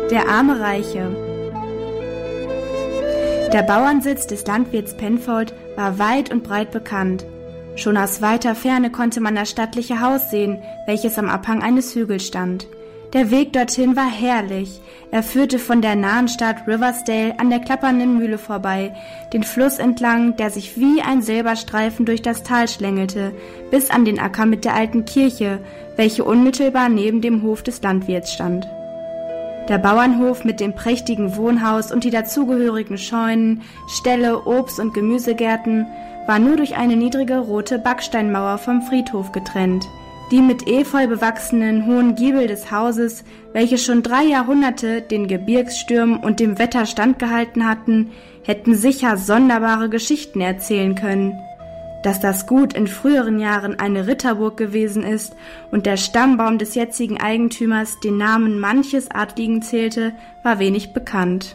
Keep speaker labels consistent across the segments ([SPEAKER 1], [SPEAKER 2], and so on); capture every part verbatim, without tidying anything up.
[SPEAKER 1] Der arme Reiche. Der Bauernsitz des Landwirts Penfold war weit und breit bekannt. Schon aus weiter Ferne konnte man das stattliche Haus sehen, welches am Abhang eines Hügels stand. Der Weg dorthin war herrlich. Er führte von der nahen Stadt Riversdale an der klappernden Mühle vorbei, den Fluss entlang, der sich wie ein Silberstreifen durch das Tal schlängelte, bis an den Acker mit der alten Kirche, welche unmittelbar neben dem Hof des Landwirts stand. Der Bauernhof mit dem prächtigen Wohnhaus und die dazugehörigen Scheunen, Ställe, Obst- und Gemüsegärten war nur durch eine niedrige rote Backsteinmauer vom Friedhof getrennt. Die mit Efeu bewachsenen hohen Giebel des Hauses, welche schon drei Jahrhunderte den Gebirgsstürmen und dem Wetter standgehalten hatten, hätten sicher sonderbare Geschichten erzählen können. Dass das Gut in früheren Jahren eine Ritterburg gewesen ist und der Stammbaum des jetzigen Eigentümers den Namen manches Adligen zählte, war wenig bekannt.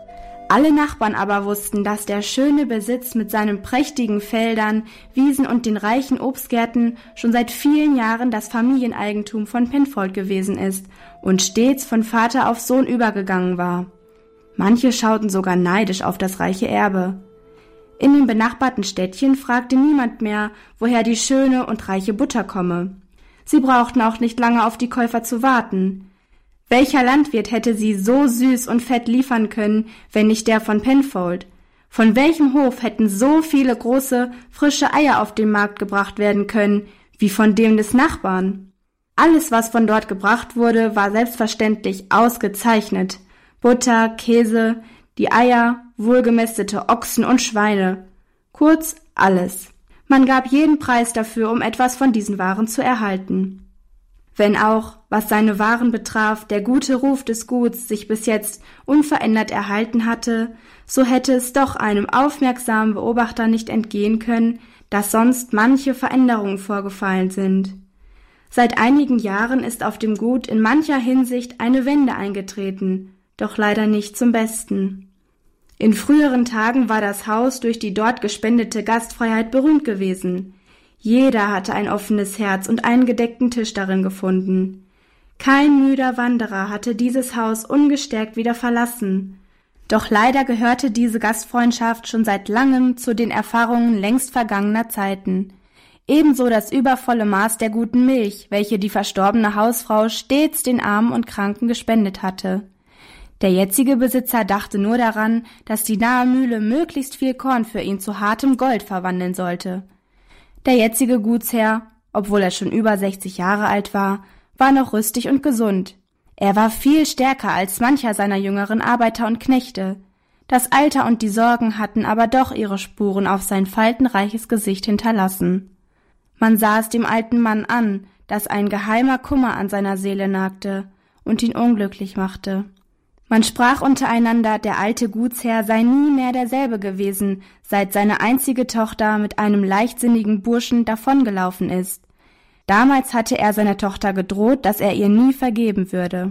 [SPEAKER 1] Alle Nachbarn aber wussten, dass der schöne Besitz mit seinen prächtigen Feldern, Wiesen und den reichen Obstgärten schon seit vielen Jahren das Familieneigentum von Penfold gewesen ist und stets von Vater auf Sohn übergegangen war. Manche schauten sogar neidisch auf das reiche Erbe. In dem benachbarten Städtchen fragte niemand mehr, woher die schöne und reiche Butter komme. Sie brauchten auch nicht lange auf die Käufer zu warten. Welcher Landwirt hätte sie so süß und fett liefern können, wenn nicht der von Penfold? Von welchem Hof hätten so viele große, frische Eier auf den Markt gebracht werden können, wie von dem des Nachbarn? Alles, was von dort gebracht wurde, war selbstverständlich ausgezeichnet. Butter, Käse, die Eier, wohlgemästete Ochsen und Schweine. Kurz alles. Man gab jeden Preis dafür, um etwas von diesen Waren zu erhalten. Wenn auch, was seine Waren betraf, der gute Ruf des Guts sich bis jetzt unverändert erhalten hatte, so hätte es doch einem aufmerksamen Beobachter nicht entgehen können, dass sonst manche Veränderungen vorgefallen sind. Seit einigen Jahren ist auf dem Gut in mancher Hinsicht eine Wende eingetreten, doch leider nicht zum Besten. In früheren Tagen war das Haus durch die dort gespendete Gastfreiheit berühmt gewesen. Jeder hatte ein offenes Herz und einen gedeckten Tisch darin gefunden. Kein müder Wanderer hatte dieses Haus ungestärkt wieder verlassen. Doch leider gehörte diese Gastfreundschaft schon seit langem zu den Erfahrungen längst vergangener Zeiten. Ebenso das übervolle Maß der guten Milch, welche die verstorbene Hausfrau stets den Armen und Kranken gespendet hatte. Der jetzige Besitzer dachte nur daran, dass die nahe Mühle möglichst viel Korn für ihn zu hartem Gold verwandeln sollte. Der jetzige Gutsherr, obwohl er schon über sechzig Jahre alt war, war noch rüstig und gesund. Er war viel stärker als mancher seiner jüngeren Arbeiter und Knechte. Das Alter und die Sorgen hatten aber doch ihre Spuren auf sein faltenreiches Gesicht hinterlassen. Man sah es dem alten Mann an, dass ein geheimer Kummer an seiner Seele nagte und ihn unglücklich machte. Man sprach untereinander, der alte Gutsherr sei nie mehr derselbe gewesen, seit seine einzige Tochter mit einem leichtsinnigen Burschen davongelaufen ist. Damals hatte er seiner Tochter gedroht, dass er ihr nie vergeben würde.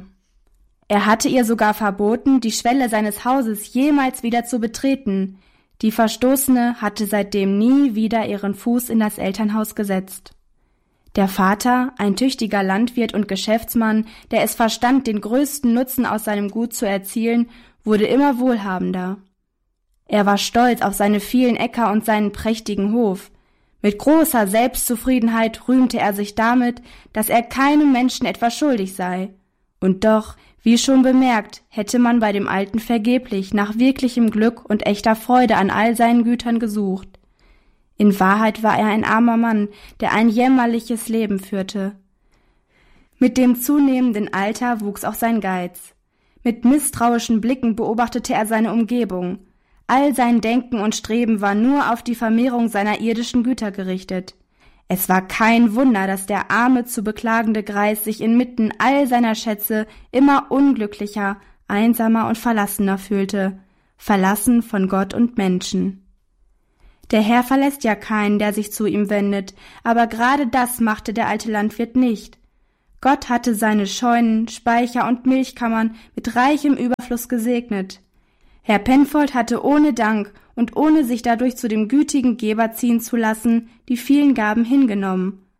[SPEAKER 1] Er hatte ihr sogar verboten, die Schwelle seines Hauses jemals wieder zu betreten. Die Verstoßene hatte seitdem nie wieder ihren Fuß in das Elternhaus gesetzt. Der Vater, ein tüchtiger Landwirt und Geschäftsmann, der es verstand, den größten Nutzen aus seinem Gut zu erzielen, wurde immer wohlhabender. Er war stolz auf seine vielen Äcker und seinen prächtigen Hof. Mit großer Selbstzufriedenheit rühmte er sich damit, dass er keinem Menschen etwas schuldig sei. Und doch, wie schon bemerkt, hätte man bei dem Alten vergeblich nach wirklichem Glück und echter Freude an all seinen Gütern gesucht. In Wahrheit war er ein armer Mann, der ein jämmerliches Leben führte. Mit dem zunehmenden Alter wuchs auch sein Geiz. Mit misstrauischen Blicken beobachtete er seine Umgebung. All sein Denken und Streben war nur auf die Vermehrung seiner irdischen Güter gerichtet. Es war kein Wunder, dass der arme, zu beklagende Greis sich inmitten all seiner Schätze immer unglücklicher, einsamer und verlassener fühlte, verlassen von Gott und Menschen. Der Herr verlässt ja keinen, der sich zu ihm wendet, aber gerade das machte der alte Landwirt nicht. Gott hatte seine Scheunen, Speicher und Milchkammern mit reichem Überfluss gesegnet. Herr Penfold hatte ohne Dank und ohne sich dadurch zu dem gütigen Geber ziehen zu lassen, die vielen Gaben hingenommen.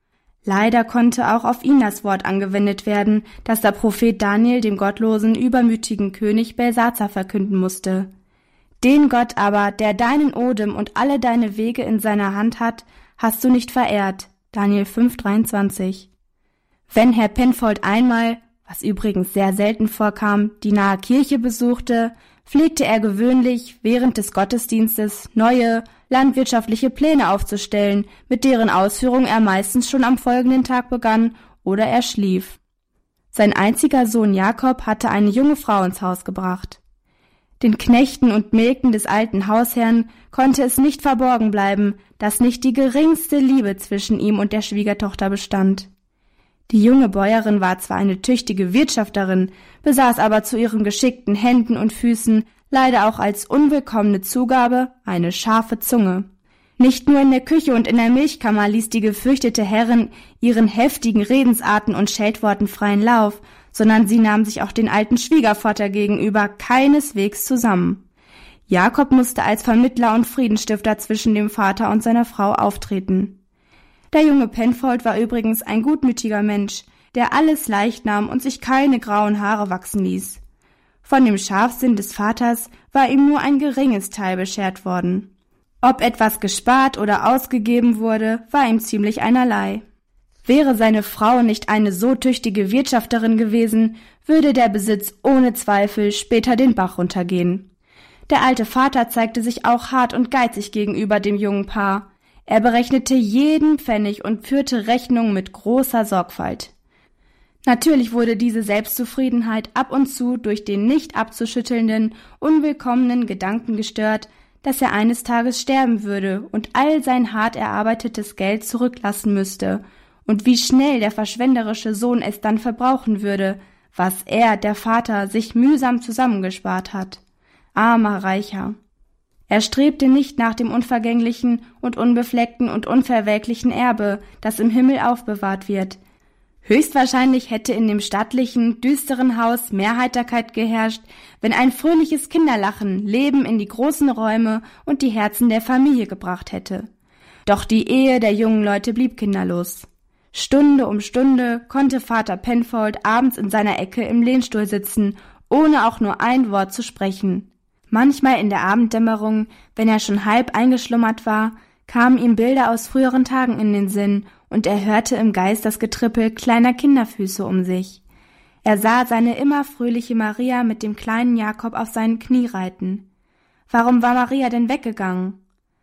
[SPEAKER 1] Leider konnte auch auf ihn das Wort angewendet werden, das der Prophet Daniel dem gottlosen, übermütigen König Belsazar verkünden musste. Den Gott aber, der deinen Odem und alle deine Wege in seiner Hand hat, hast du nicht verehrt. Daniel fünf dreiundzwanzig. Wenn Herr Penfold einmal, was übrigens sehr selten vorkam, die nahe Kirche besuchte, pflegte er gewöhnlich während des Gottesdienstes neue landwirtschaftliche Pläne aufzustellen, mit deren Ausführung er meistens schon am folgenden Tag begann oder er schlief. Sein einziger Sohn Jakob hatte eine junge Frau ins Haus gebracht. Den Knechten und Mägden des alten Hausherrn konnte es nicht verborgen bleiben, dass nicht die geringste Liebe zwischen ihm und der Schwiegertochter bestand. Die junge Bäuerin war zwar eine tüchtige Wirtschafterin, besaß aber zu ihren geschickten Händen und Füßen leider auch als unwillkommene Zugabe eine scharfe Zunge. Nicht nur in der Küche und in der Milchkammer ließ die gefürchtete Herrin ihren heftigen Redensarten und Scheltworten freien Lauf, sondern sie nahm sich auch den alten Schwiegervater gegenüber keineswegs zusammen. Jakob musste als Vermittler und Friedensstifter zwischen dem Vater und seiner Frau auftreten. Der junge Penfold war übrigens ein gutmütiger Mensch, der alles leicht nahm und sich keine grauen Haare wachsen ließ. Von dem Scharfsinn des Vaters war ihm nur ein geringes Teil beschert worden. Ob etwas gespart oder ausgegeben wurde, war ihm ziemlich einerlei. Wäre seine Frau nicht eine so tüchtige Wirtschafterin gewesen, würde der Besitz ohne Zweifel später den Bach runtergehen. Der alte Vater zeigte sich auch hart und geizig gegenüber dem jungen Paar. Er berechnete jeden Pfennig und führte Rechnungen mit großer Sorgfalt. Natürlich wurde diese Selbstzufriedenheit ab und zu durch den nicht abzuschüttelnden, unwillkommenen Gedanken gestört, dass er eines Tages sterben würde und all sein hart erarbeitetes Geld zurücklassen müsste, und wie schnell der verschwenderische Sohn es dann verbrauchen würde, was er, der Vater, sich mühsam zusammengespart hat. Armer Reicher! Er strebte nicht nach dem unvergänglichen und unbefleckten und unverwelklichen Erbe, das im Himmel aufbewahrt wird. Höchstwahrscheinlich hätte in dem stattlichen, düsteren Haus mehr Heiterkeit geherrscht, wenn ein fröhliches Kinderlachen Leben in die großen Räume und die Herzen der Familie gebracht hätte. Doch die Ehe der jungen Leute blieb kinderlos. Stunde um Stunde konnte Vater Penfold abends in seiner Ecke im Lehnstuhl sitzen, ohne auch nur ein Wort zu sprechen. Manchmal in der Abenddämmerung, wenn er schon halb eingeschlummert war, kamen ihm Bilder aus früheren Tagen in den Sinn, und er hörte im Geist das Getrippel kleiner Kinderfüße um sich. Er sah seine immer fröhliche Maria mit dem kleinen Jakob auf seinen Knie reiten. Warum war Maria denn weggegangen?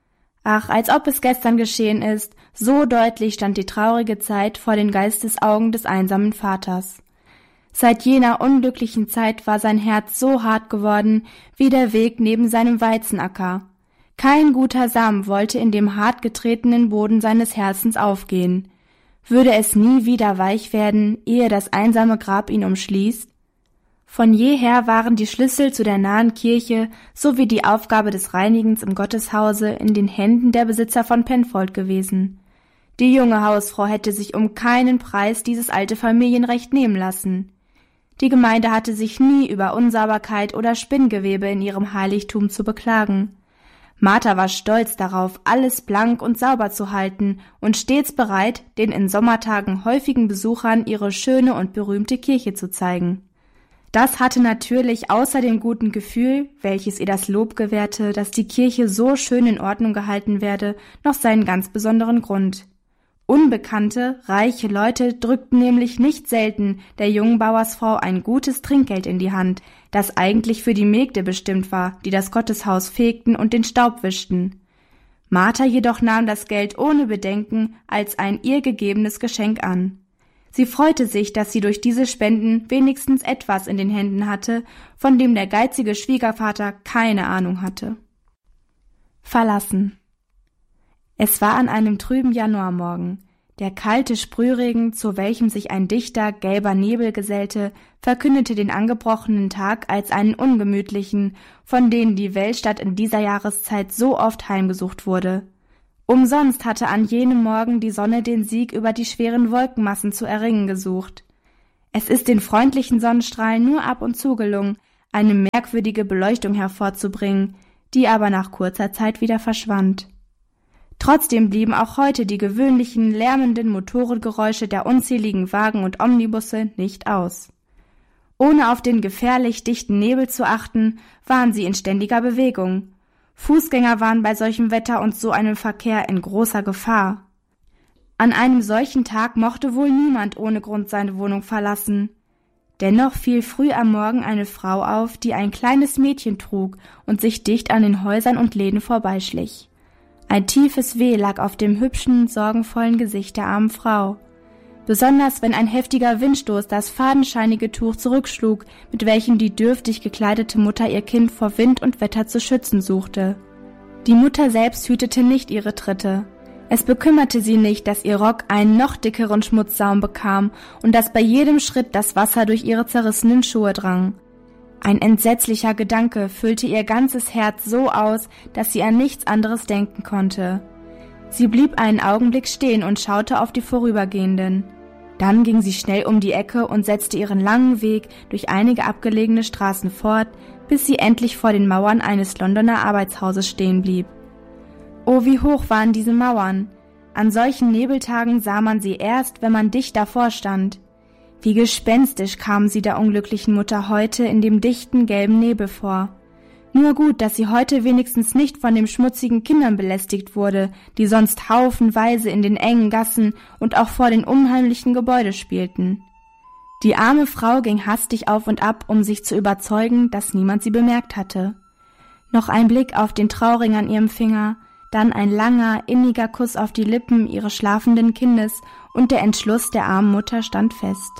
[SPEAKER 1] Ach, als ob es gestern geschehen ist, so deutlich stand die traurige Zeit vor den Geistesaugen des einsamen Vaters. Seit jener unglücklichen Zeit war sein Herz so hart geworden wie der Weg neben seinem Weizenacker. Kein guter Samen wollte in dem hart getretenen Boden seines Herzens aufgehen. Würde es nie wieder weich werden, ehe das einsame Grab ihn umschließt? Von jeher waren die Schlüssel zu der nahen Kirche sowie die Aufgabe des Reinigens im Gotteshause in den Händen der Besitzer von Penfold gewesen. Die junge Hausfrau hätte sich um keinen Preis dieses alte Familienrecht nehmen lassen. Die Gemeinde hatte sich nie über Unsauberkeit oder Spinngewebe in ihrem Heiligtum zu beklagen. Martha war stolz darauf, alles blank und sauber zu halten und stets bereit, den in Sommertagen häufigen Besuchern ihre schöne und berühmte Kirche zu zeigen. Das hatte natürlich außer dem guten Gefühl, welches ihr das Lob gewährte, dass die Kirche so schön in Ordnung gehalten werde, noch seinen ganz besonderen Grund. Unbekannte, reiche Leute drückten nämlich nicht selten der jungen Bauersfrau ein gutes Trinkgeld in die Hand, das eigentlich für die Mägde bestimmt war, die das Gotteshaus fegten und den Staub wischten. Martha jedoch nahm das Geld ohne Bedenken als ein ihr gegebenes Geschenk an. Sie freute sich, dass sie durch diese Spenden wenigstens etwas in den Händen hatte, von dem der geizige Schwiegervater keine Ahnung hatte. Verlassen. Es war an einem trüben Januarmorgen. Der kalte Sprühregen, zu welchem sich ein dichter, gelber Nebel gesellte, verkündete den angebrochenen Tag als einen ungemütlichen, von denen die Weltstadt in dieser Jahreszeit so oft heimgesucht wurde. Umsonst hatte an jenem Morgen die Sonne den Sieg über die schweren Wolkenmassen zu erringen gesucht. Es ist den freundlichen Sonnenstrahlen nur ab und zu gelungen, eine merkwürdige Beleuchtung hervorzubringen, die aber nach kurzer Zeit wieder verschwand. Trotzdem blieben auch heute die gewöhnlichen, lärmenden Motorengeräusche der unzähligen Wagen und Omnibusse nicht aus. Ohne auf den gefährlich dichten Nebel zu achten, waren sie in ständiger Bewegung. Fußgänger waren bei solchem Wetter und so einem Verkehr in großer Gefahr. An einem solchen Tag mochte wohl niemand ohne Grund seine Wohnung verlassen. Dennoch fiel früh am Morgen eine Frau auf, die ein kleines Mädchen trug und sich dicht an den Häusern und Läden vorbeischlich. Ein tiefes Weh lag auf dem hübschen, sorgenvollen Gesicht der armen Frau. Besonders wenn ein heftiger Windstoß das fadenscheinige Tuch zurückschlug, mit welchem die dürftig gekleidete Mutter ihr Kind vor Wind und Wetter zu schützen suchte. Die Mutter selbst hütete nicht ihre Tritte. Es bekümmerte sie nicht, dass ihr Rock einen noch dickeren Schmutzsaum bekam und dass bei jedem Schritt das Wasser durch ihre zerrissenen Schuhe drang. Ein entsetzlicher Gedanke füllte ihr ganzes Herz so aus, dass sie an nichts anderes denken konnte. Sie blieb einen Augenblick stehen und schaute auf die Vorübergehenden. Dann ging sie schnell um die Ecke und setzte ihren langen Weg durch einige abgelegene Straßen fort, bis sie endlich vor den Mauern eines Londoner Arbeitshauses stehen blieb. Oh, wie hoch waren diese Mauern! An solchen Nebeltagen sah man sie erst, wenn man dicht davor stand. Wie gespenstisch kamen sie der unglücklichen Mutter heute in dem dichten, gelben Nebel vor. Nur gut, dass sie heute wenigstens nicht von den schmutzigen Kindern belästigt wurde, die sonst haufenweise in den engen Gassen und auch vor den unheimlichen Gebäuden spielten. Die arme Frau ging hastig auf und ab, um sich zu überzeugen, dass niemand sie bemerkt hatte. Noch ein Blick auf den Trauring an ihrem Finger, dann ein langer, inniger Kuss auf die Lippen ihres schlafenden Kindes und der Entschluss der armen Mutter stand fest.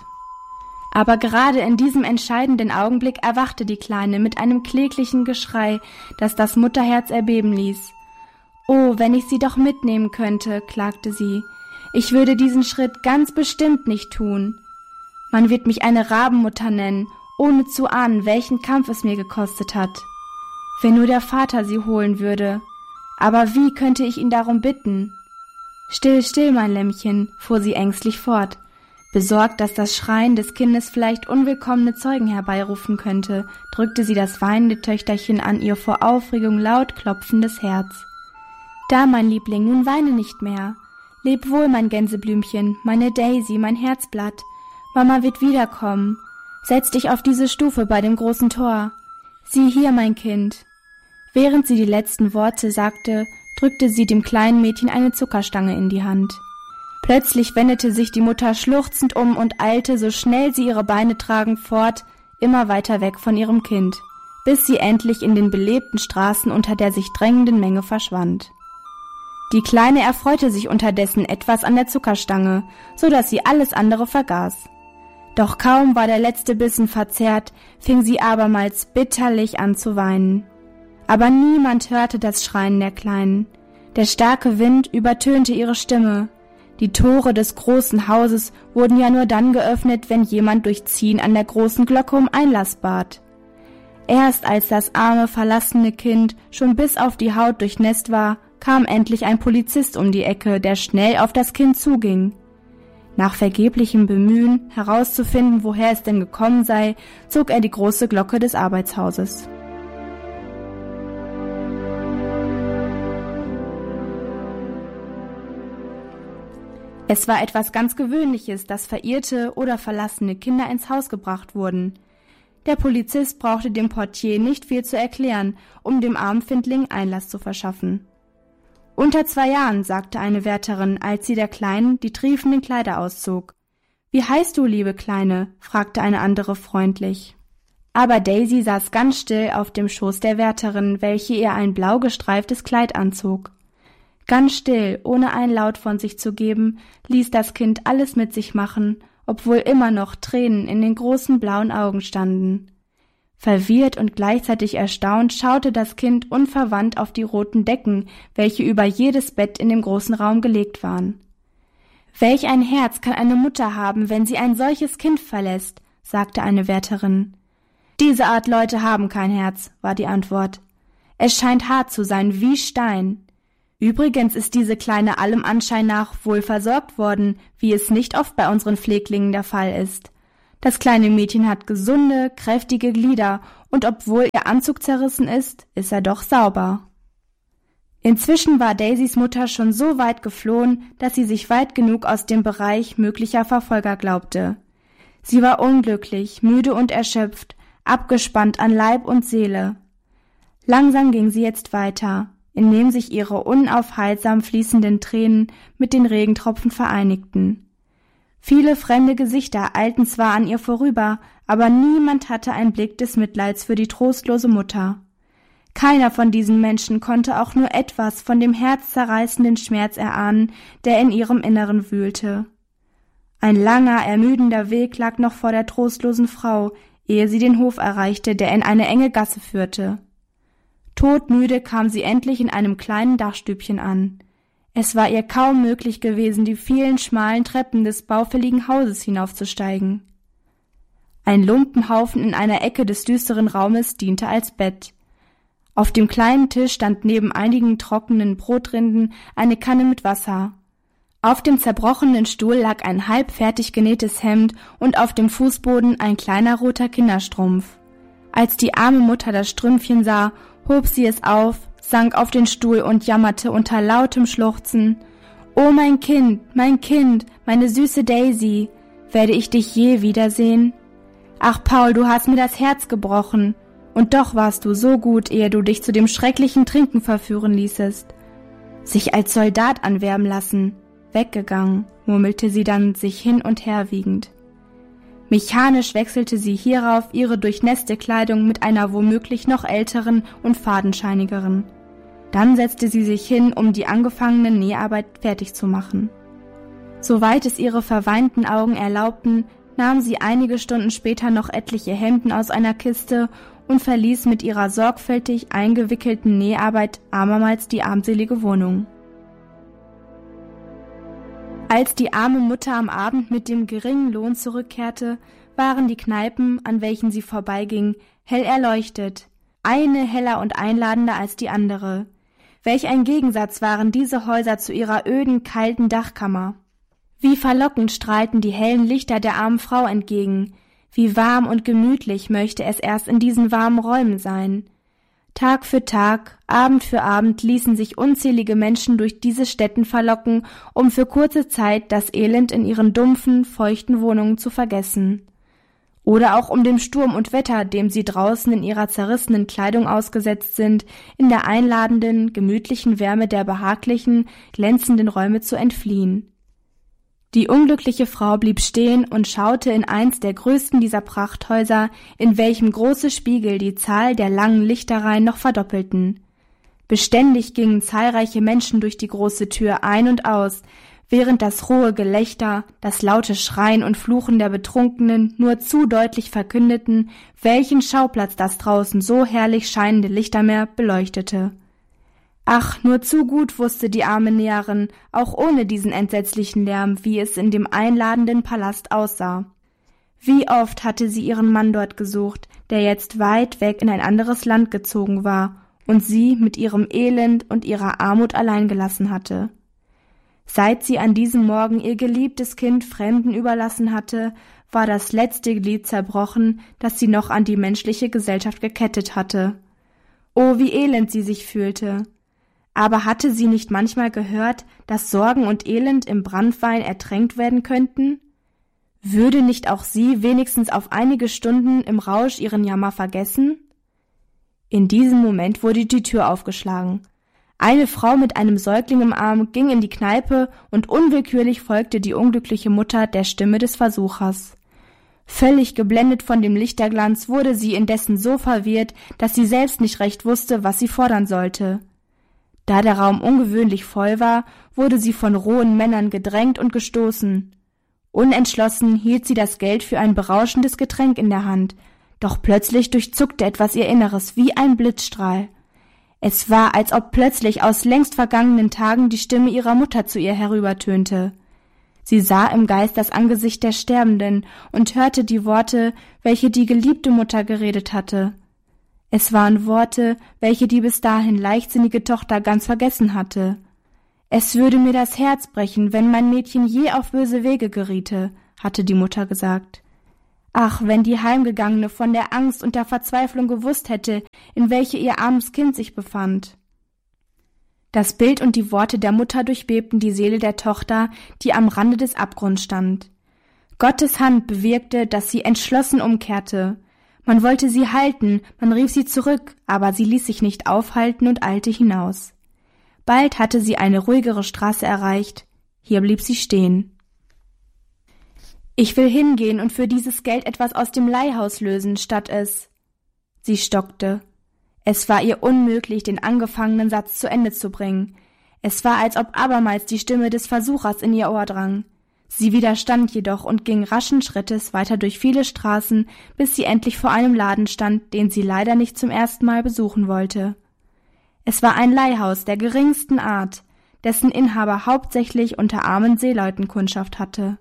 [SPEAKER 1] Aber gerade in diesem entscheidenden Augenblick erwachte die Kleine mit einem kläglichen Geschrei, das das Mutterherz erbeben ließ. »Oh, wenn ich sie doch mitnehmen könnte«, klagte sie. »Ich würde diesen Schritt ganz bestimmt nicht tun. Man wird mich eine Rabenmutter nennen, ohne zu ahnen, welchen Kampf es mir gekostet hat. Wenn nur der Vater sie holen würde. Aber wie könnte ich ihn darum bitten?« »Still, still, mein Lämmchen«, fuhr sie ängstlich fort. Besorgt, dass das Schreien des Kindes vielleicht unwillkommene Zeugen herbeirufen könnte, drückte sie das weinende Töchterchen an ihr vor Aufregung laut klopfendes Herz. »Da, mein Liebling, nun weine nicht mehr. Leb wohl, mein Gänseblümchen, meine Daisy, mein Herzblatt. Mama wird wiederkommen. Setz dich auf diese Stufe bei dem großen Tor. Sieh hier, mein Kind.« Während sie die letzten Worte sagte, drückte sie dem kleinen Mädchen eine Zuckerstange in die Hand. Plötzlich wendete sich die Mutter schluchzend um und eilte, so schnell sie ihre Beine tragen, fort, immer weiter weg von ihrem Kind, bis sie endlich in den belebten Straßen unter der sich drängenden Menge verschwand. Die Kleine erfreute sich unterdessen etwas an der Zuckerstange, so dass sie alles andere vergaß. Doch kaum war der letzte Bissen verzehrt, fing sie abermals bitterlich an zu weinen. Aber niemand hörte das Schreien der Kleinen. Der starke Wind übertönte ihre Stimme. Die Tore des großen Hauses wurden ja nur dann geöffnet, wenn jemand durch Ziehen an der großen Glocke um Einlass bat. Erst als das arme, verlassene Kind schon bis auf die Haut durchnässt war, kam endlich ein Polizist um die Ecke, der schnell auf das Kind zuging. Nach vergeblichem Bemühen, herauszufinden, woher es denn gekommen sei, zog er die große Glocke des Arbeitshauses. Es war etwas ganz Gewöhnliches, dass verirrte oder verlassene Kinder ins Haus gebracht wurden. Der Polizist brauchte dem Portier nicht viel zu erklären, um dem armen Findling Einlass zu verschaffen. »Unter zwei Jahren«, sagte eine Wärterin, als sie der Kleinen die triefenden Kleider auszog. »Wie heißt du, liebe Kleine?« fragte eine andere freundlich. Aber Daisy saß ganz still auf dem Schoß der Wärterin, welche ihr ein blau gestreiftes Kleid anzog. Ganz still, ohne einen Laut von sich zu geben, ließ das Kind alles mit sich machen, obwohl immer noch Tränen in den großen blauen Augen standen. Verwirrt und gleichzeitig erstaunt schaute das Kind unverwandt auf die roten Decken, welche über jedes Bett in dem großen Raum gelegt waren. »Welch ein Herz kann eine Mutter haben, wenn sie ein solches Kind verlässt?« sagte eine Wärterin. »Diese Art Leute haben kein Herz«, war die Antwort. »Es scheint hart zu sein wie Stein. Übrigens ist diese Kleine allem Anschein nach wohl versorgt worden, wie es nicht oft bei unseren Pfleglingen der Fall ist. Das kleine Mädchen hat gesunde, kräftige Glieder, und obwohl ihr Anzug zerrissen ist, ist er doch sauber.« Inzwischen war Daisys Mutter schon so weit geflohen, dass sie sich weit genug aus dem Bereich möglicher Verfolger glaubte. Sie war unglücklich, müde und erschöpft, abgespannt an Leib und Seele. Langsam ging sie jetzt weiter, indem sich ihre unaufhaltsam fließenden Tränen mit den Regentropfen vereinigten. Viele fremde Gesichter eilten zwar an ihr vorüber, aber niemand hatte einen Blick des Mitleids für die trostlose Mutter. Keiner von diesen Menschen konnte auch nur etwas von dem herzzerreißenden Schmerz erahnen, der in ihrem Inneren wühlte. Ein langer, ermüdender Weg lag noch vor der trostlosen Frau, ehe sie den Hof erreichte, der in eine enge Gasse führte. Todmüde kam sie endlich in einem kleinen Dachstübchen an. Es war ihr kaum möglich gewesen, die vielen schmalen Treppen des baufälligen Hauses hinaufzusteigen. Ein Lumpenhaufen in einer Ecke des düsteren Raumes diente als Bett. Auf dem kleinen Tisch stand neben einigen trockenen Brotrinden eine Kanne mit Wasser. Auf dem zerbrochenen Stuhl lag ein halb fertig genähtes Hemd und auf dem Fußboden ein kleiner roter Kinderstrumpf. Als die arme Mutter das Strümpfchen sah, hob sie es auf, sank auf den Stuhl und jammerte unter lautem Schluchzen: »Oh mein Kind, mein Kind, meine süße Daisy, werde ich dich je wiedersehen? Ach Paul, du hast mir das Herz gebrochen. Und doch warst du so gut, ehe du dich zu dem schrecklichen Trinken verführen ließest. Sich als Soldat anwerben lassen, weggegangen«, murmelte sie dann sich hin und her wiegend. Mechanisch wechselte sie hierauf ihre durchnässte Kleidung mit einer womöglich noch älteren und fadenscheinigeren. Dann setzte sie sich hin, um die angefangene Näharbeit fertig zu machen. Soweit es ihre verweinten Augen erlaubten, nahm sie einige Stunden später noch etliche Hemden aus einer Kiste und verließ mit ihrer sorgfältig eingewickelten Näharbeit abermals die armselige Wohnung. Als die arme Mutter am Abend mit dem geringen Lohn zurückkehrte, waren die Kneipen, an welchen sie vorbeiging, hell erleuchtet, eine heller und einladender als die andere. Welch ein Gegensatz waren diese Häuser zu ihrer öden, kalten Dachkammer. Wie verlockend strahlten die hellen Lichter der armen Frau entgegen, wie warm und gemütlich möchte es erst in diesen warmen Räumen sein. Tag für Tag, Abend für Abend ließen sich unzählige Menschen durch diese Stätten verlocken, um für kurze Zeit das Elend in ihren dumpfen, feuchten Wohnungen zu vergessen. Oder auch um dem Sturm und Wetter, dem sie draußen in ihrer zerrissenen Kleidung ausgesetzt sind, in der einladenden, gemütlichen Wärme der behaglichen, glänzenden Räume zu entfliehen. Die unglückliche Frau blieb stehen und schaute in eins der größten dieser Prachthäuser, in welchem große Spiegel die Zahl der langen Lichterreihen noch verdoppelten. Beständig gingen zahlreiche Menschen durch die große Tür ein und aus, während das rohe Gelächter, das laute Schreien und Fluchen der Betrunkenen nur zu deutlich verkündeten, welchen Schauplatz das draußen so herrlich scheinende Lichtermeer beleuchtete. Ach, nur zu gut wusste die arme Näherin, auch ohne diesen entsetzlichen Lärm, wie es in dem einladenden Palast aussah. Wie oft hatte sie ihren Mann dort gesucht, der jetzt weit weg in ein anderes Land gezogen war und sie mit ihrem Elend und ihrer Armut allein gelassen hatte. Seit sie an diesem Morgen ihr geliebtes Kind Fremden überlassen hatte, war das letzte Glied zerbrochen, das sie noch an die menschliche Gesellschaft gekettet hatte. Oh, wie elend sie sich fühlte! Aber hatte sie nicht manchmal gehört, dass Sorgen und Elend im Branntwein ertränkt werden könnten? Würde nicht auch sie wenigstens auf einige Stunden im Rausch ihren Jammer vergessen? In diesem Moment wurde die Tür aufgeschlagen. Eine Frau mit einem Säugling im Arm ging in die Kneipe und unwillkürlich folgte die unglückliche Mutter der Stimme des Versuchers. Völlig geblendet von dem Lichterglanz wurde sie indessen so verwirrt, dass sie selbst nicht recht wusste, was sie fordern sollte. Da der Raum ungewöhnlich voll war, wurde sie von rohen Männern gedrängt und gestoßen. Unentschlossen hielt sie das Geld für ein berauschendes Getränk in der Hand, doch plötzlich durchzuckte etwas ihr Inneres wie ein Blitzstrahl. Es war, als ob plötzlich aus längst vergangenen Tagen die Stimme ihrer Mutter zu ihr herübertönte. Sie sah im Geist das Angesicht der Sterbenden und hörte die Worte, welche die geliebte Mutter geredet hatte. Es waren Worte, welche die bis dahin leichtsinnige Tochter ganz vergessen hatte. »Es würde mir das Herz brechen, wenn mein Mädchen je auf böse Wege geriete«, hatte die Mutter gesagt. Ach, wenn die Heimgegangene von der Angst und der Verzweiflung gewusst hätte, in welche ihr armes Kind sich befand. Das Bild und die Worte der Mutter durchbebten die Seele der Tochter, die am Rande des Abgrunds stand. Gottes Hand bewirkte, dass sie entschlossen umkehrte. Man wollte sie halten, man rief sie zurück, aber sie ließ sich nicht aufhalten und eilte hinaus. Bald hatte sie eine ruhigere Straße erreicht. Hier blieb sie stehen. »Ich will hingehen und für dieses Geld etwas aus dem Leihhaus lösen, statt es...« Sie stockte. Es war ihr unmöglich, den angefangenen Satz zu Ende zu bringen. Es war, als ob abermals die Stimme des Versuchers in ihr Ohr drang. Sie widerstand jedoch und ging raschen Schrittes weiter durch viele Straßen, bis sie endlich vor einem Laden stand, den sie leider nicht zum ersten Mal besuchen wollte. Es war ein Leihhaus der geringsten Art, dessen Inhaber hauptsächlich unter armen Seeleuten Kundschaft hatte.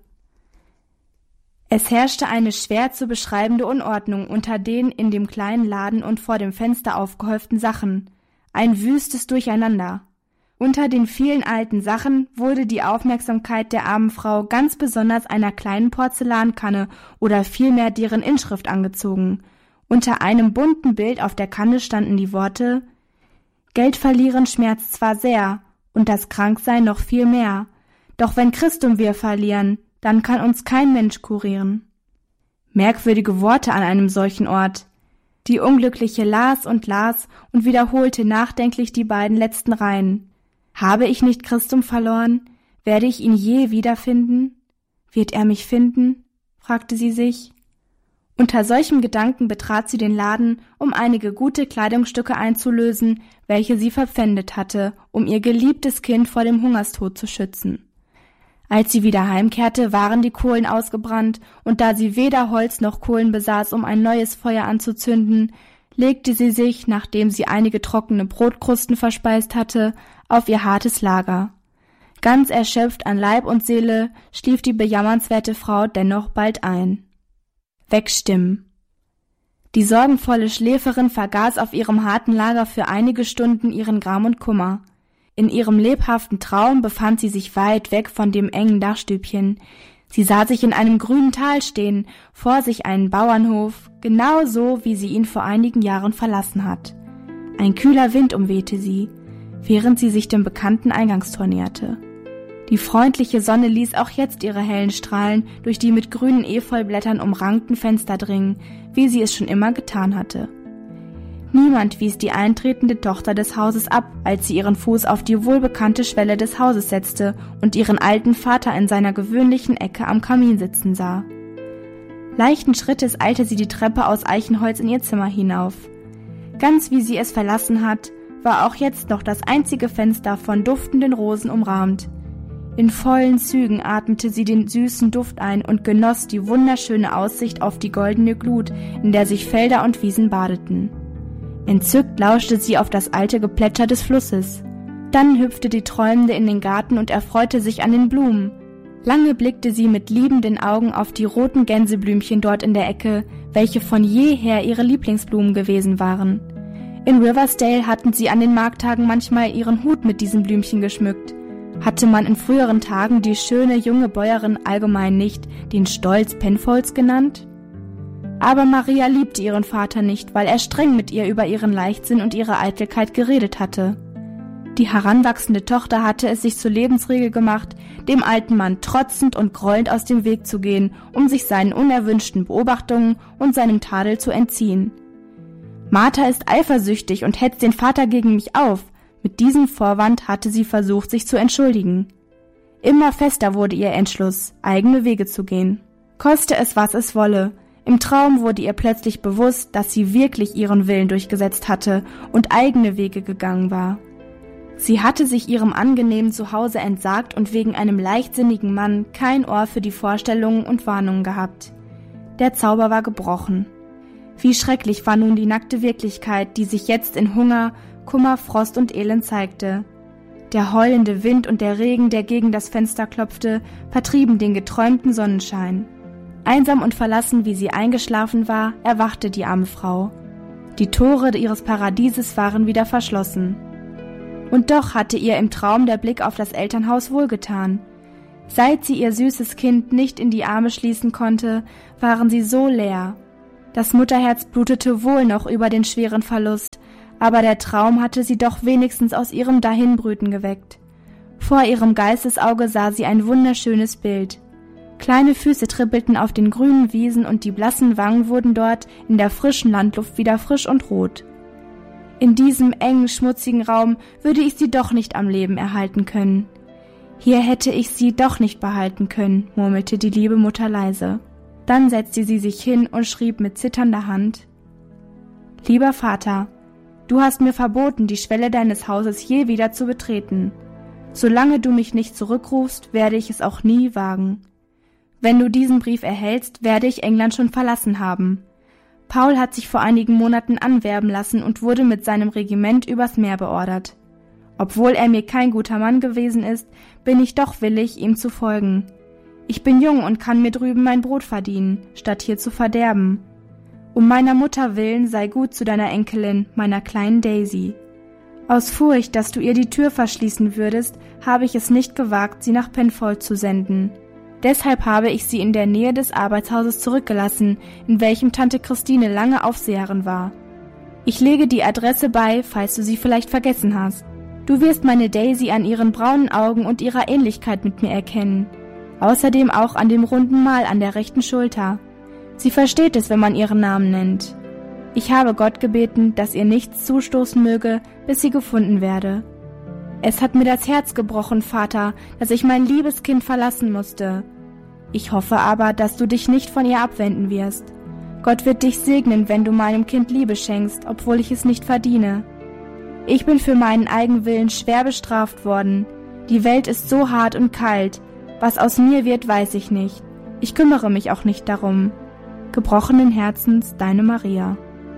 [SPEAKER 1] Es herrschte eine schwer zu beschreibende Unordnung unter den in dem kleinen Laden und vor dem Fenster aufgehäuften Sachen, ein wüstes Durcheinander. Unter den vielen alten Sachen wurde die Aufmerksamkeit der armen Frau ganz besonders einer kleinen Porzellankanne oder vielmehr deren Inschrift angezogen. Unter einem bunten Bild auf der Kanne standen die Worte: »Geld verlieren schmerzt zwar sehr, und das Kranksein noch viel mehr, doch wenn Christum wir verlieren, dann kann uns kein Mensch kurieren.« Merkwürdige Worte an einem solchen Ort. Die Unglückliche las und las und wiederholte nachdenklich die beiden letzten Reihen. »Habe ich nicht Christum verloren? Werde ich ihn je wiederfinden? Wird er mich finden?« fragte sie sich. Unter solchem Gedanken betrat sie den Laden, um einige gute Kleidungsstücke einzulösen, welche sie verpfändet hatte, um ihr geliebtes Kind vor dem Hungerstod zu schützen. Als sie wieder heimkehrte, waren die Kohlen ausgebrannt, und da sie weder Holz noch Kohlen besaß, um ein neues Feuer anzuzünden, legte sie sich, nachdem sie einige trockene Brotkrusten verspeist hatte, auf ihr hartes Lager. Ganz erschöpft an Leib und Seele schlief die bejammernswerte Frau dennoch bald ein. Wegstimmen. Die sorgenvolle Schläferin vergaß auf ihrem harten Lager für einige Stunden ihren Gram und Kummer. In ihrem lebhaften Traum befand sie sich weit weg von dem engen Dachstübchen. Sie sah sich in einem grünen Tal stehen, vor sich einen Bauernhof, genau so, wie sie ihn vor einigen Jahren verlassen hat. Ein kühler Wind umwehte sie, während sie sich dem bekannten Eingangstor näherte. Die freundliche Sonne ließ auch jetzt ihre hellen Strahlen durch die mit grünen Efeublättern umrankten Fenster dringen, wie sie es schon immer getan hatte. Niemand wies die eintretende Tochter des Hauses ab, als sie ihren Fuß auf die wohlbekannte Schwelle des Hauses setzte und ihren alten Vater in seiner gewöhnlichen Ecke am Kamin sitzen sah. Leichten Schrittes eilte sie die Treppe aus Eichenholz in ihr Zimmer hinauf. Ganz wie sie es verlassen hat, war auch jetzt noch das einzige Fenster von duftenden Rosen umrahmt. In vollen Zügen atmete sie den süßen Duft ein und genoss die wunderschöne Aussicht auf die goldene Glut, in der sich Felder und Wiesen badeten. Entzückt lauschte sie auf das alte Geplätscher des Flusses. Dann hüpfte die Träumende in den Garten und erfreute sich an den Blumen. Lange blickte sie mit liebenden Augen auf die roten Gänseblümchen dort in der Ecke, welche von jeher ihre Lieblingsblumen gewesen waren. In Riversdale hatten sie an den Markttagen manchmal ihren Hut mit diesen Blümchen geschmückt. Hatte man in früheren Tagen die schöne junge Bäuerin allgemein nicht den Stolz Penfolds genannt? Aber Maria liebte ihren Vater nicht, weil er streng mit ihr über ihren Leichtsinn und ihre Eitelkeit geredet hatte. Die heranwachsende Tochter hatte es sich zur Lebensregel gemacht, dem alten Mann trotzend und grollend aus dem Weg zu gehen, um sich seinen unerwünschten Beobachtungen und seinem Tadel zu entziehen. Martha ist eifersüchtig und hetzt den Vater gegen mich auf. Mit diesem Vorwand hatte sie versucht, sich zu entschuldigen. Immer fester wurde ihr Entschluss, eigene Wege zu gehen. Koste es, was es wolle. Im Traum wurde ihr plötzlich bewusst, dass sie wirklich ihren Willen durchgesetzt hatte und eigene Wege gegangen war. Sie hatte sich ihrem angenehmen Zuhause entsagt und wegen einem leichtsinnigen Mann kein Ohr für die Vorstellungen und Warnungen gehabt. Der Zauber war gebrochen. Wie schrecklich war nun die nackte Wirklichkeit, die sich jetzt in Hunger, Kummer, Frost und Elend zeigte. Der heulende Wind und der Regen, der gegen das Fenster klopfte, vertrieben den geträumten Sonnenschein. Einsam und verlassen, wie sie eingeschlafen war, erwachte die arme Frau. Die Tore ihres Paradieses waren wieder verschlossen. Und doch hatte ihr im Traum der Blick auf das Elternhaus wohlgetan. Seit sie ihr süßes Kind nicht in die Arme schließen konnte, waren sie so leer. Das Mutterherz blutete wohl noch über den schweren Verlust, aber der Traum hatte sie doch wenigstens aus ihrem Dahinbrüten geweckt. Vor ihrem Geistesauge sah sie ein wunderschönes Bild. Kleine Füße trippelten auf den grünen Wiesen und die blassen Wangen wurden dort in der frischen Landluft wieder frisch und rot. In diesem engen, schmutzigen Raum würde ich sie doch nicht am Leben erhalten können. Hier hätte ich sie doch nicht behalten können, murmelte die liebe Mutter leise. Dann setzte sie sich hin und schrieb mit zitternder Hand: »Lieber Vater, du hast mir verboten, die Schwelle deines Hauses je wieder zu betreten. Solange du mich nicht zurückrufst, werde ich es auch nie wagen. Wenn du diesen Brief erhältst, werde ich England schon verlassen haben. Paul hat sich vor einigen Monaten anwerben lassen und wurde mit seinem Regiment übers Meer beordert. Obwohl er mir kein guter Mann gewesen ist, bin ich doch willig, ihm zu folgen. Ich bin jung und kann mir drüben mein Brot verdienen, statt hier zu verderben. Um meiner Mutter willen sei gut zu deiner Enkelin, meiner kleinen Daisy. Aus Furcht, dass du ihr die Tür verschließen würdest, habe ich es nicht gewagt, sie nach Penfold zu senden. Deshalb habe ich sie in der Nähe des Arbeitshauses zurückgelassen, in welchem Tante Christine lange Aufseherin war. Ich lege die Adresse bei, falls du sie vielleicht vergessen hast. Du wirst meine Daisy an ihren braunen Augen und ihrer Ähnlichkeit mit mir erkennen. Außerdem auch an dem runden Mal an der rechten Schulter. Sie versteht es, wenn man ihren Namen nennt. Ich habe Gott gebeten, dass ihr nichts zustoßen möge, bis sie gefunden werde. Es hat mir das Herz gebrochen, Vater, dass ich mein liebes Kind verlassen musste. Ich hoffe aber, dass du dich nicht von ihr abwenden wirst. Gott wird dich segnen, wenn du meinem Kind Liebe schenkst, obwohl ich es nicht verdiene. Ich bin für meinen Eigenwillen schwer bestraft worden. Die Welt ist so hart und kalt. Was aus mir wird, weiß ich nicht. Ich kümmere mich auch nicht darum. Gebrochenen Herzens, deine Maria.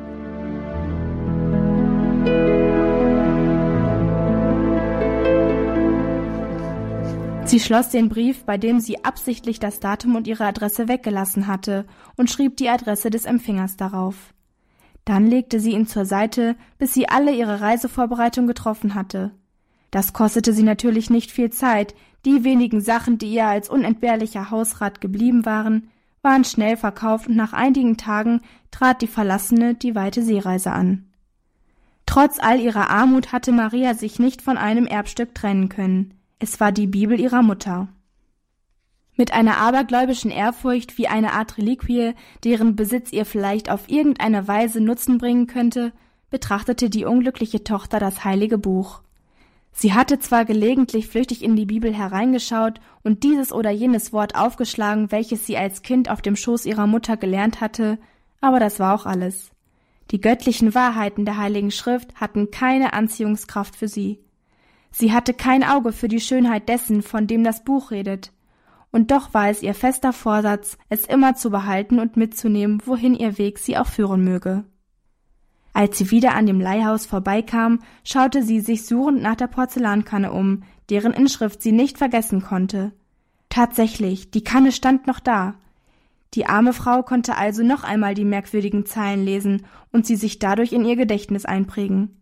[SPEAKER 1] Sie schloss den Brief, bei dem sie absichtlich das Datum und ihre Adresse weggelassen hatte, und schrieb die Adresse des Empfängers darauf. Dann legte sie ihn zur Seite, bis sie alle ihre Reisevorbereitung getroffen hatte. Das kostete sie natürlich nicht viel Zeit. Die wenigen Sachen, die ihr als unentbehrlicher Hausrat geblieben waren, waren schnell verkauft und nach einigen Tagen trat die Verlassene die weite Seereise an. Trotz all ihrer Armut hatte Maria sich nicht von einem Erbstück trennen können. Es war die Bibel ihrer Mutter. Mit einer abergläubischen Ehrfurcht wie eine Art Reliquie, deren Besitz ihr vielleicht auf irgendeine Weise Nutzen bringen könnte, betrachtete die unglückliche Tochter das heilige Buch. Sie hatte zwar gelegentlich flüchtig in die Bibel hereingeschaut und dieses oder jenes Wort aufgeschlagen, welches sie als Kind auf dem Schoß ihrer Mutter gelernt hatte, aber das war auch alles. Die göttlichen Wahrheiten der Heiligen Schrift hatten keine Anziehungskraft für sie. Sie hatte kein Auge für die Schönheit dessen, von dem das Buch redet. Und doch war es ihr fester Vorsatz, es immer zu behalten und mitzunehmen, wohin ihr Weg sie auch führen möge. Als sie wieder an dem Leihhaus vorbeikam, schaute sie sich suchend nach der Porzellankanne um, deren Inschrift sie nicht vergessen konnte. Tatsächlich, die Kanne stand noch da. Die arme Frau konnte also noch einmal die merkwürdigen Zeilen lesen und sie sich dadurch in ihr Gedächtnis einprägen.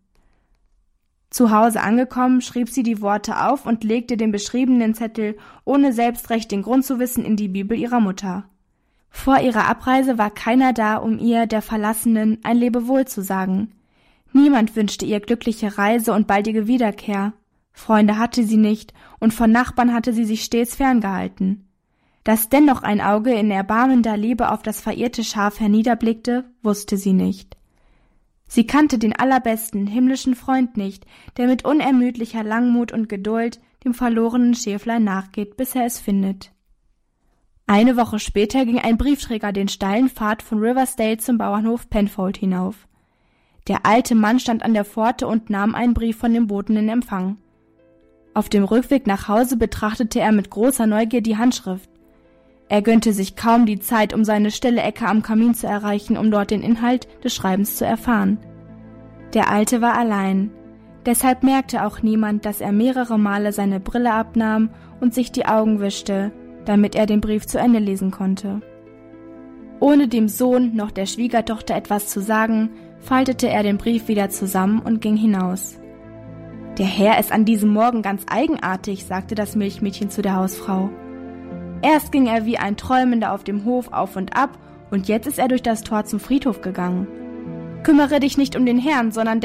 [SPEAKER 1] Zu Hause angekommen, schrieb sie die Worte auf und legte den beschriebenen Zettel, ohne selbst recht den Grund zu wissen, in die Bibel ihrer Mutter. Vor ihrer Abreise war keiner da, um ihr, der Verlassenen, ein Lebewohl zu sagen. Niemand wünschte ihr glückliche Reise und baldige Wiederkehr. Freunde hatte sie nicht, und von Nachbarn hatte sie sich stets ferngehalten. Dass dennoch ein Auge in erbarmender Liebe auf das verirrte Schaf herniederblickte, wusste sie nicht. Sie kannte den allerbesten himmlischen Freund nicht, der mit unermüdlicher Langmut und Geduld dem verlorenen Schäflein nachgeht, bis er es findet. Eine Woche später ging ein Briefträger den steilen Pfad von Riversdale zum Bauernhof Penfold hinauf. Der alte Mann stand an der Pforte und nahm einen Brief von dem Boten in Empfang. Auf dem Rückweg nach Hause betrachtete er mit großer Neugier die Handschrift. Er gönnte sich kaum die Zeit, um seine stille Ecke am Kamin zu erreichen, um dort den Inhalt des Schreibens zu erfahren. Der Alte war allein. Deshalb merkte auch niemand, dass er mehrere Male seine Brille abnahm und sich die Augen wischte, damit er den Brief zu Ende lesen konnte. Ohne dem Sohn noch der Schwiegertochter etwas zu sagen, faltete er den Brief wieder zusammen und ging hinaus. »Der Herr ist an diesem Morgen ganz eigenartig«, sagte das Milchmädchen zu der Hausfrau. Erst ging er wie ein Träumender auf dem Hof auf und ab, und jetzt ist er durch das Tor zum Friedhof gegangen. »Kümmere dich nicht um den Herrn, sondern